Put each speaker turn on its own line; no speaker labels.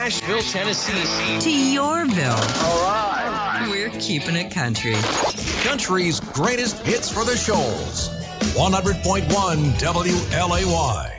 Nashville, Tennessee.
To Yorville.
All right.
We're keeping it country.
Country's greatest hits for the Shoals. 100.1 WLAY.